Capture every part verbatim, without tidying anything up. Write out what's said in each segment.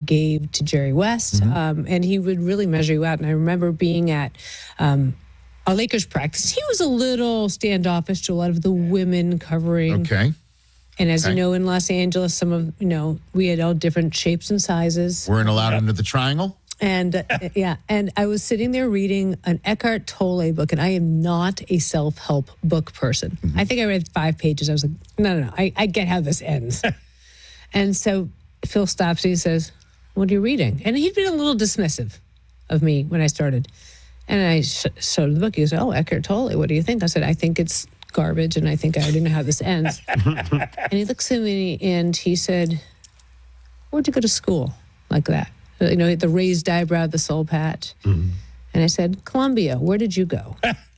gave to Jerry West. Mm-hmm. Um, and he would really measure you out. And I remember being at um, a Lakers practice. He was a little standoffish to a lot of the women covering. Okay. And as okay. you know, in Los Angeles, some of, you know, we had all different shapes and sizes. Weren't allowed into the triangle? And uh, yeah, and I was sitting there reading an Eckhart Tolle book, and I am not a self-help book person. Mm-hmm. I think I read five pages. I was like, no, no, no, I, I get how this ends. And so Phil stops and he says, what are you reading? And he'd been a little dismissive of me when I started. And I sh- showed the book. He goes, oh, Eckhart Tolle, what do you think? I said, I think it's garbage, and I think I already know how this ends. And he looks at me and he said, where'd you go to school like that? You know, the raised eyebrow, the soul patch. Mm-hmm. And I said, Columbia, where did you go?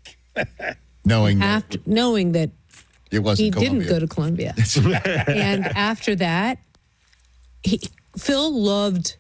knowing after, that knowing that it wasn't he Columbia. didn't go to Columbia. And after that, he, Phil loved,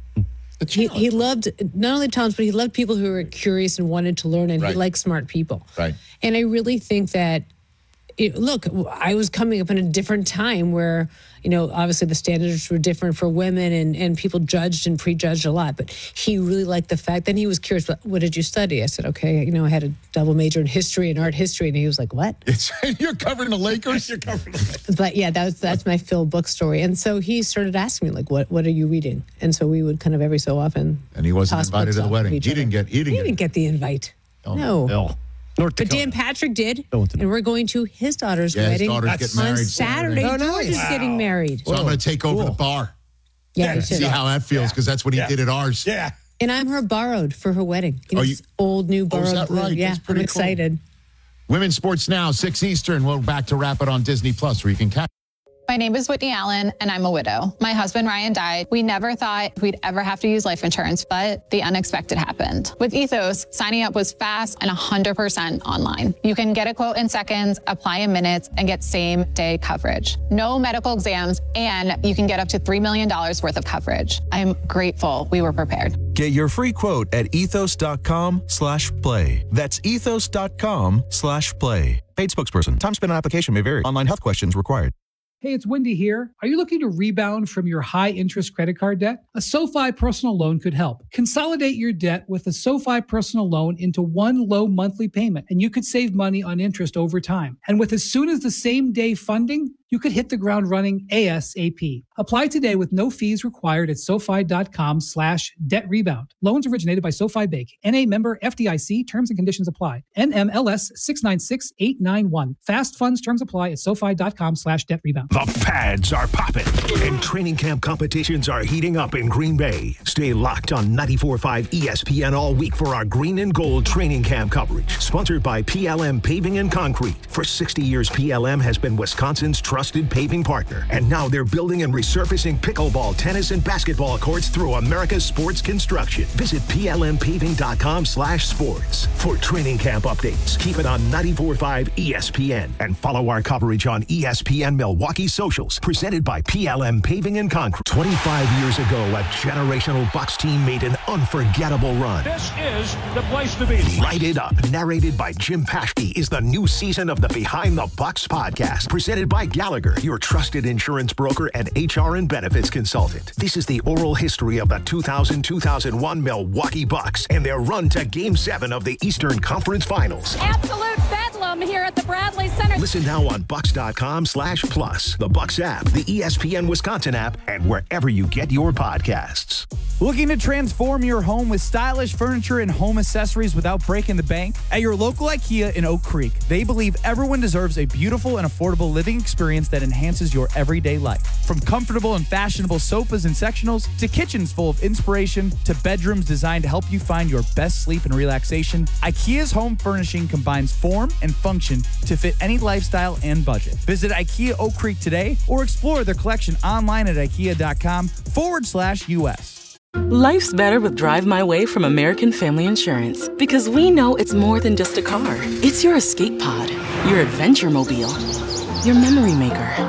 he, he loved not only talents, but he loved people who were curious and wanted to learn, and right. he liked smart people. Right. And I really think that, it, look, I was coming up in a different time where, you know, obviously the standards were different for women, and, and people judged and prejudged a lot. But he really liked the fact. Then he was curious, what, what did you study? I said, okay, you know, I had a double major in history and art history. And he was like, what? It's, you're covering the Lakers? You're covering the Lakers. But yeah, that was, that's my Phil book story. And so he started asking me, like, what, what are you reading? And so we would kind of every so often. And he wasn't invited to the wedding. He didn't get, he didn't, he get, didn't get the invite. Oh, no. no. North Dakota. But Dan Patrick did, and we're going to his daughter's yeah, wedding his daughter's getting married on Saturday. Oh, nice. George is wow. getting married. So Whoa. I'm going to take over cool. the bar. Yeah, yeah see how that feels, because yeah. that's what he yeah. did at ours. Yeah. And I'm her borrowed for her wedding. You know, oh, you, old, new borrowed. Oh, is that right? Yeah, I'm cool. excited. Women's Sports Now, six Eastern. We're back to wrap it on Disney Plus, where you can catch. My name is Whitney Allen, and I'm a widow. My husband, Ryan, died. We never thought we'd ever have to use life insurance, but the unexpected happened. With Ethos, signing up was fast and one hundred percent online. You can get a quote in seconds, apply in minutes, and get same-day coverage. No medical exams, and you can get up to three million dollars worth of coverage. I'm grateful we were prepared. Get your free quote at ethos.com slash play. That's ethos.com slash play. Paid spokesperson. Time spent on application may vary. Online health questions required. Hey, it's Wendy here. Are you looking to rebound from your high-interest credit card debt? A SoFi personal loan could help. Consolidate your debt with a SoFi personal loan into one low monthly payment, and you could save money on interest over time. And with as soon as the same day funding, you could hit the ground running ASAP. Apply today with no fees required at SoFi.com slash debt rebound. Loans originated by SoFi Bank. N A member F D I C. Terms and conditions apply. N M L S six nine six eight nine one. Fast funds terms apply at SoFi.com slash debt rebound. The pads are popping and training camp competitions are heating up in Green Bay. Stay locked on ninety-four point five E S P N all week for our green and gold training camp coverage. Sponsored by P L M Paving and Concrete. For sixty years, P L M has been Wisconsin's trusted paving partner. And now they're building and resurfacing pickleball, tennis, and basketball courts through America's sports construction. Visit plmpaving.com slash sports for training camp updates. Keep it on ninety-four point five E S P N and follow our coverage on E S P N Milwaukee socials. Presented by P L M Paving and Concrete. twenty-five years ago, a generational Bucs team made an unforgettable run. This is the place to be. Light It Up, narrated by Jim Paschke, is the new season of the Behind the Bucs podcast. Presented by Gallagher, your trusted insurance broker and H R and benefits consultant. This is the oral history of the two thousand two thousand one Milwaukee Bucks and their run to Game seven of the Eastern Conference Finals. Absolute bedlam here at the Bradley Center. Listen now on Bucks.com slash plus, the Bucks app, the E S P N Wisconsin app, and wherever you get your podcasts. Looking to transform your home with stylish furniture and home accessories without breaking the bank? At your local IKEA in Oak Creek, they believe everyone deserves a beautiful and affordable living experience that enhances your everyday life. From comfortable and fashionable sofas and sectionals, to kitchens full of inspiration, to bedrooms designed to help you find your best sleep and relaxation, IKEA's home furnishing combines form and function to fit any lifestyle and budget. Visit IKEA Oak Creek today or explore their collection online at ikea.com forward slash US. Life's better with Drive My Way from American Family Insurance, because we know it's more than just a car. It's your escape pod, your adventure mobile, your memory maker.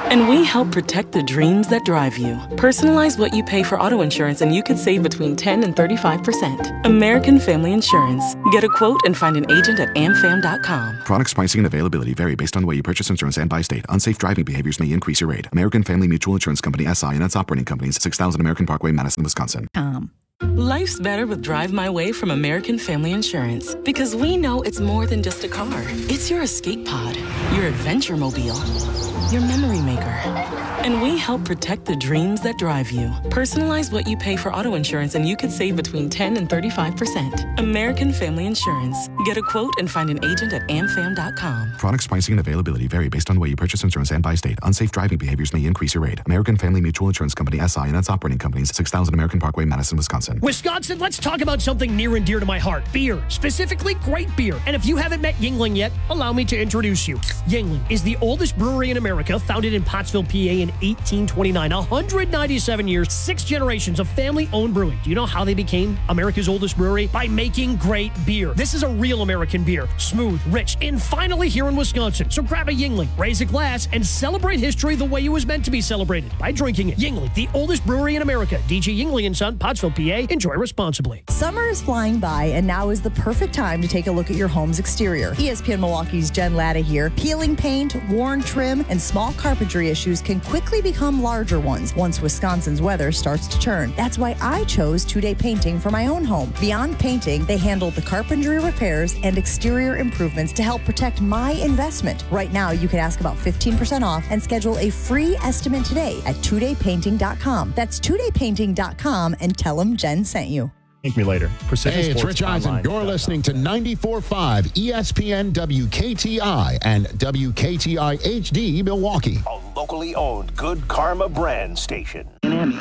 And we help protect the dreams that drive you. Personalize what you pay for auto insurance and you could save between ten and thirty-five percent. American Family Insurance. Get a quote and find an agent at am fam dot com. Products, pricing, and availability vary based on the way you purchase insurance and by state. Unsafe driving behaviors may increase your rate. American Family Mutual Insurance Company, S I and its operating companies, six thousand American Parkway, Madison, Wisconsin. Um. Life's better with Drive My Way from American Family Insurance. Because we know it's more than just a car. It's your escape pod, your adventure mobile, your memory maker. And we help protect the dreams that drive you. Personalize what you pay for auto insurance and you could save between ten and thirty-five percent. American Family Insurance. Get a quote and find an agent at am fam dot com. Products, pricing, and availability vary based on the way you purchase insurance and by state. Unsafe driving behaviors may increase your rate. American Family Mutual Insurance Company, S I and its operating companies, six thousand American Parkway, Madison, Wisconsin. Wisconsin, let's talk about something near and dear to my heart. Beer. Specifically, great beer. And if you haven't met Yuengling yet, allow me to introduce you. Yuengling is the oldest brewery in America, founded in Pottsville, P A in eighteen twenty-nine. one hundred ninety-seven years, six generations of family-owned brewing. Do you know how they became America's oldest brewery? By making great beer. This is a real American beer. Smooth, rich, and finally here in Wisconsin. So grab a Yuengling, raise a glass, and celebrate history the way it was meant to be celebrated, by drinking it. Yuengling, the oldest brewery in America. D G Yuengling and Son, Pottsville, P A. Enjoy responsibly. Summer is flying by, and now is the perfect time to take a look at your home's exterior. E S P N Milwaukee's Jen Latta here. Peeling paint, worn trim, and small carpentry issues can quickly become larger ones once Wisconsin's weather starts to turn. That's why I chose two-day painting for my own home. Beyond painting, they handle the carpentry repairs and exterior improvements to help protect my investment. Right now, you can ask about fifteen percent off and schedule a free estimate today at two day painting dot com. That's two day painting dot com and tell them Jen sent you. Thank me later. Precision hey, it's Sports Rich Eisen. You're listening to ninety-four point five E S P N W K T I and W K T I H D Milwaukee. A locally owned Good Karma brand station.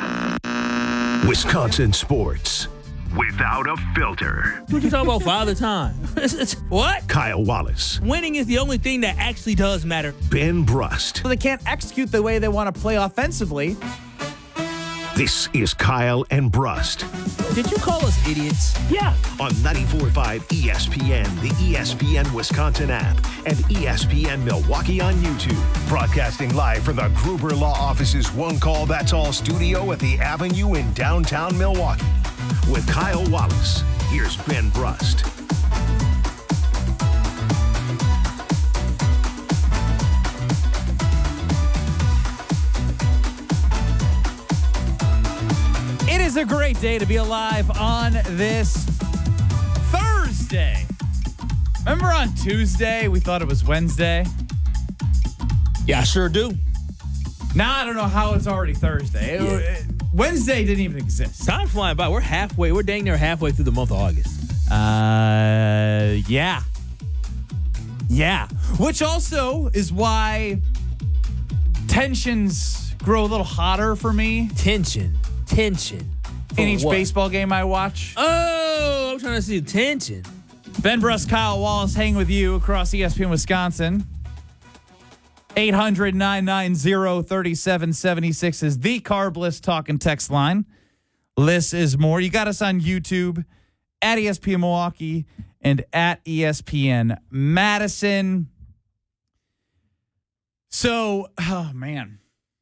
Wisconsin sports without a filter. What you talking about Father Time? What? Kyle Wallace. Winning is the only thing that actually does matter. Ben Brust. So they can't execute the way they want to play offensively. This is Kyle and Brust. Did you call us idiots? Yeah. On ninety-four point five E S P N, the E S P N Wisconsin app, and E S P N Milwaukee on YouTube. Broadcasting live from the Gruber Law Office's One Call That's All studio at the Avenue in downtown Milwaukee. With Kyle Wallace, here's Ben Brust. It is a great day to be alive on this Thursday. Remember on Tuesday, we thought it was Wednesday? Yeah, I sure do. Now I don't know how it's already Thursday. It, Yeah. it, Wednesday didn't even exist. Time flying by. We're halfway. We're dang near halfway through the month of August. Uh, yeah. Yeah. Which also is why tensions grow a little hotter for me. Tension. Tension. For In each what? baseball game I watch. Oh, I'm trying to see tension. Ben Brust, Kyle Wallace, hanging with you across E S P N Wisconsin. eight hundred, nine nine zero, three seven seven six is the Carbless talk and text line. Less is more. You got us on YouTube at E S P N Milwaukee and at E S P N Madison. So, oh man.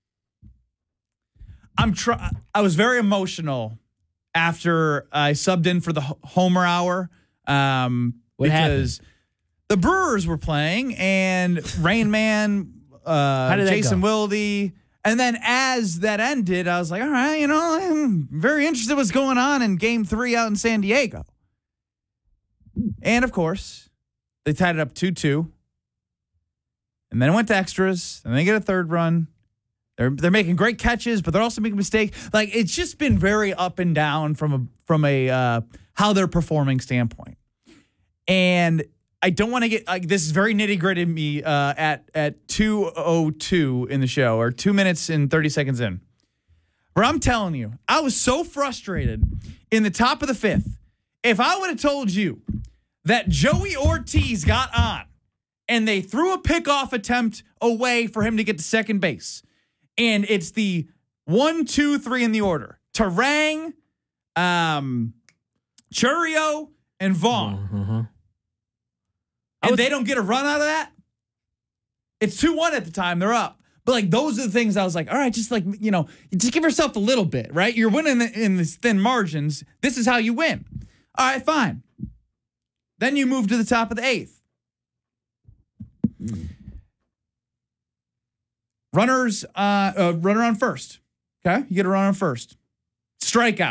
I'm try- I was very emotional after I subbed in for the H- Homer Hour. Um, What because happened? the Brewers were playing and Rain Man, uh, How did that Jason go? Wilde. And then as that ended, I was like, all right, you know, I'm very interested what's going on in game three out in San Diego. And of course, they tied it up two two. And then it went to extras. And they get a third run. They're they're making great catches, but they're also making mistakes. Like, it's just been very up and down from a from a uh, how they're performing standpoint. And I don't want to get like this is very nitty gritty me uh, at at two oh two in the show, or two minutes and thirty seconds in, where I'm telling you I was so frustrated in the top of the fifth. If I would have told you that Joey Ortiz got on and they threw a pickoff attempt away for him to get to second base, and it's the one, two, three in the order: Terang, um, Churio, and Vaughn. Mm-hmm. And they don't get a run out of that? It's two one at the time. They're up. But like those are the things I was like, all right, just like, you know, just give yourself a little bit, right? You're winning in these thin margins. This is how you win. All right, fine. Then you move to the top of the eighth. Runners, uh, uh runner on first. Okay, you get a runner on first. Strikeout.